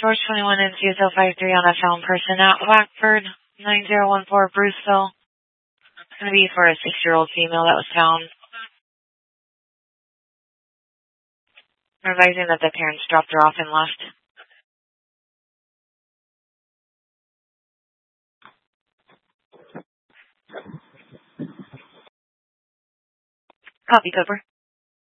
George 21 and CSL 53 on a found person at Wackford, 9014 Bruceville. It's going to be for a 6-year-old female that was found. I'm advising that the parents dropped her off and left. Copy, Cooper.